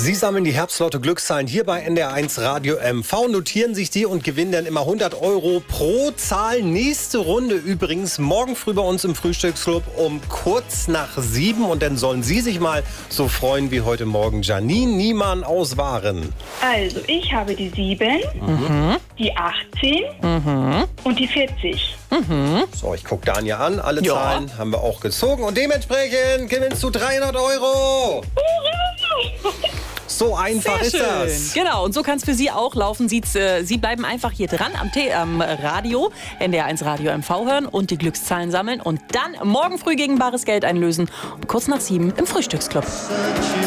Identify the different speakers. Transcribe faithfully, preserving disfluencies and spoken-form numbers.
Speaker 1: Sie sammeln die Herbstlotto Glückszahlen hier bei N D R eins Radio M V, notieren sich die und gewinnen dann immer hundert Euro pro Zahl. Nächste Runde übrigens morgen früh bei uns im Frühstücksclub um kurz nach sieben. Und dann sollen Sie sich mal so freuen wie heute Morgen Janine Niemann aus Waren.
Speaker 2: Also, ich habe die sieben, mhm. die achtzehn mhm. und die vierzig.
Speaker 1: Mhm. So, ich gucke Dania an. Alle
Speaker 3: ja.
Speaker 1: Zahlen haben wir auch gezogen. Und dementsprechend gewinnst du dreihundert Euro. So einfach ist das.
Speaker 3: Genau, und so kann es für Sie auch laufen. Sie, äh, Sie bleiben einfach hier dran am, T am Radio, N D R eins Radio M V hören und die Glückszahlen sammeln und dann morgen früh gegen bares Geld einlösen. Um kurz nach sieben im Frühstücksclub.